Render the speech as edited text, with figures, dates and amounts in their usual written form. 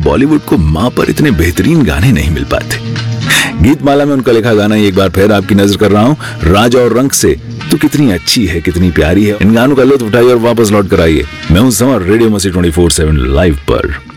बॉलीवुड को माँ पर इतने बेहतरीन गाने नहीं मिल पाते। गीत माला में उनका लिखा गाना एक बार फिर आपकी नजर कर रहा हूँ, राजा और रंग से। तो कितनी अच्छी है, कितनी प्यारी है। इन गानों का लुत्फ उठाइए और वापस लौट कर आइए। मैं हूं समर, रेडियो मस्ती 24/7 लाइव पर।